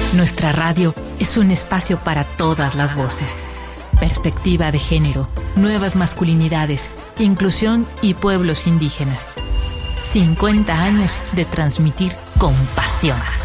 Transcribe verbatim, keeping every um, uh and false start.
Nuestra radio es un espacio para todas las voces. Perspectiva de género, nuevas masculinidades, inclusión y pueblos indígenas. cincuenta años de transmitir con pasión.